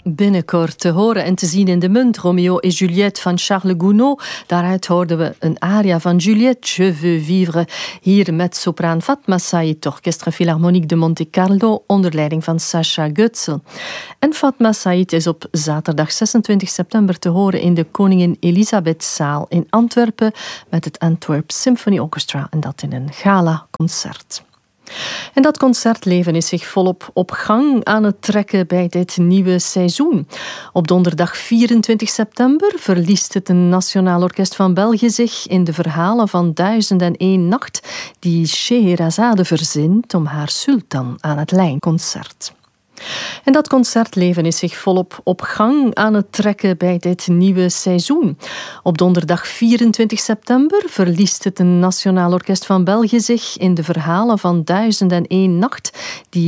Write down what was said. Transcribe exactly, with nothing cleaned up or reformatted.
Binnenkort te horen en te zien in de Munt, Romeo et Juliette van Charles Gounod. Daaruit hoorden we een aria van Juliette, Je veux vivre, hier met sopraan Fatma Saïd, Orchestre Philharmonique de Monte Carlo, onder leiding van Sascha Götzl. En Fatma Saïd is op zaterdag zesentwintig september te horen in de Koningin Elisabethzaal in Antwerpen met het Antwerp Symphony Orchestra, en dat in een gala-concert. En dat concertleven is zich volop op gang aan het trekken bij dit nieuwe seizoen. Op donderdag vierentwintig september verliest het Nationaal Orkest van België zich in de verhalen van Duizend en één Nacht die Scheherazade verzint om haar sultan aan het lijnconcert. En dat concertleven is zich volop op gang aan het trekken bij dit nieuwe seizoen. Op donderdag vierentwintig september verliest het Nationaal Orkest van België zich in de verhalen van Duizend en één Nacht die